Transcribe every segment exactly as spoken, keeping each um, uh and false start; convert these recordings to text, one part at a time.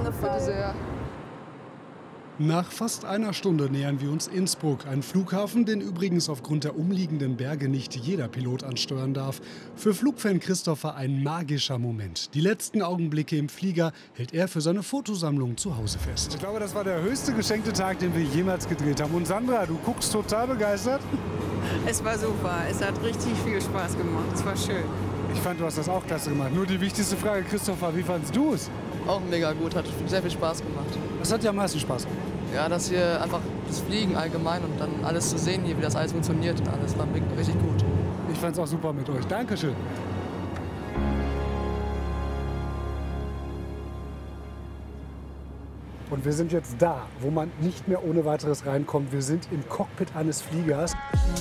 Bitte sehr. Nach fast einer Stunde nähern wir uns Innsbruck, ein Flughafen, den übrigens aufgrund der umliegenden Berge nicht jeder Pilot ansteuern darf. Für Flugfan Christopher ein magischer Moment. Die letzten Augenblicke im Flieger hält er für seine Fotosammlung zu Hause fest. Ich glaube, das war der höchste geschenkte Tag, den wir jemals gedreht haben. Und Sandra, du guckst total begeistert. Es war super. Es hat richtig viel Spaß gemacht. Es war schön. Ich fand, du hast das auch klasse gemacht. Nur die wichtigste Frage, Christopher, wie fandest du es? Auch mega gut, hat sehr viel Spaß gemacht. Was hat dir am meisten Spaß gemacht? Ja, dass hier einfach das Fliegen allgemein und dann alles zu sehen hier, wie das alles funktioniert und alles war richtig gut. Ich fand es auch super mit euch. Dankeschön. Und wir sind jetzt da, wo man nicht mehr ohne weiteres reinkommt. Wir sind im Cockpit eines Fliegers.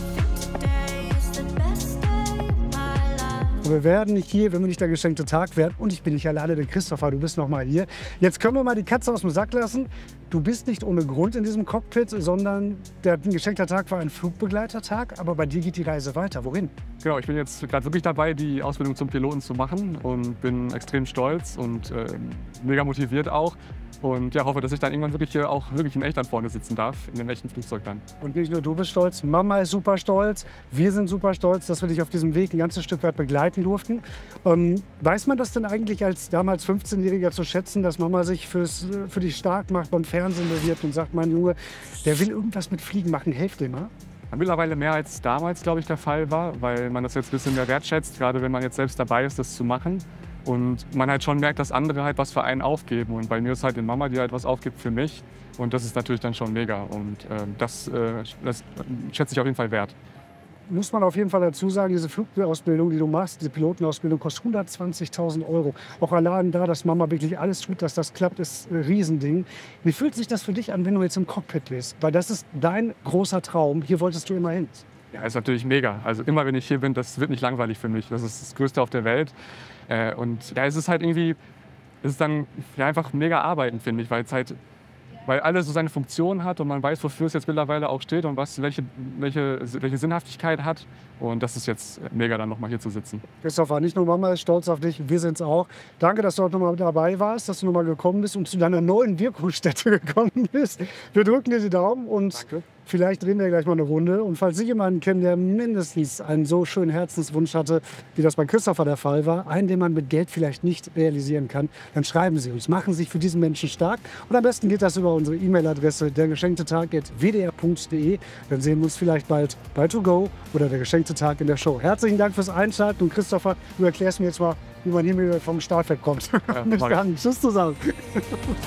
Und wir werden nicht hier, wenn wir nicht der geschenkte Tag werden. Und ich bin nicht alleine, denn Christopher, du bist noch mal hier. Jetzt können wir mal die Katze aus dem Sack lassen. Du bist nicht ohne Grund in diesem Cockpit, sondern der geschenkte Tag war ein Flugbegleitertag. Aber bei dir geht die Reise weiter. Wohin? Genau, ich bin jetzt gerade wirklich dabei, die Ausbildung zum Piloten zu machen und bin extrem stolz und äh, mega motiviert auch. Und ja, hoffe, dass ich dann irgendwann wirklich hier auch wirklich in echt dann vorne sitzen darf, in einem echten Flugzeug dann. Und nicht nur du bist stolz, Mama ist super stolz, wir sind super stolz, dass wir dich auf diesem Weg ein ganzes Stück weit begleiten durften. Ähm, weiß man das denn eigentlich als damals fünfzehnjähriger zu schätzen, dass Mama sich fürs, für dich stark macht, beim Fernsehen bewirbt und sagt, mein Junge, der will irgendwas mit Fliegen machen, helft ihm mal? Mittlerweile mehr als damals, glaube ich, der Fall war, weil man das jetzt ein bisschen mehr wertschätzt, gerade wenn man jetzt selbst dabei ist, das zu machen. Und man halt schon merkt, dass andere halt was für einen aufgeben. Und bei mir ist halt die Mama, die halt was aufgibt für mich. Und das ist natürlich dann schon mega. Und äh, das, äh, das schätze ich auf jeden Fall wert. Muss man auf jeden Fall dazu sagen, diese Flugausbildung, die du machst, diese Pilotenausbildung, kostet hundertzwanzigtausend Euro. Auch allein da, dass Mama wirklich alles tut, dass das klappt, ist ein Riesending. Wie fühlt sich das für dich an, wenn du jetzt im Cockpit bist? Weil das ist dein großer Traum. Hier wolltest du immer hin. Ja, ist natürlich mega. Also immer, wenn ich hier bin, das wird nicht langweilig für mich. Das ist das Größte auf der Welt. Äh, und da ist es halt irgendwie, ist es dann ja, einfach mega arbeiten, finde ich, weil es halt, weil alles so seine Funktion hat und man weiß, wofür es jetzt mittlerweile auch steht und was, welche, welche, welche Sinnhaftigkeit hat. Und das ist jetzt mega, dann noch mal hier zu sitzen. Christopher, nicht nur Mama ist stolz auf dich, wir sind es auch. Danke, dass du heute noch mal dabei warst, dass du noch mal gekommen bist und zu deiner neuen Wirkungsstätte gekommen bist. Wir drücken dir die Daumen und Danke. Vielleicht drehen wir gleich mal eine Runde. Und falls Sie jemanden kennen, der mindestens einen so schönen Herzenswunsch hatte, wie das bei Christopher der Fall war, einen, den man mit Geld vielleicht nicht realisieren kann, dann schreiben Sie uns, machen Sie sich für diesen Menschen stark. Und am besten geht das über unsere E-Mail-Adresse dergeschenktetag at w d r punkt d e. Dann sehen wir uns vielleicht bald bei To Go oder der geschenkte Tag in der Show. Herzlichen Dank fürs Einschalten. Und Christopher, du erklärst mir jetzt mal, wie man hier vom Startfeld kommt. Ja, Bis dann. Tschüss zusammen.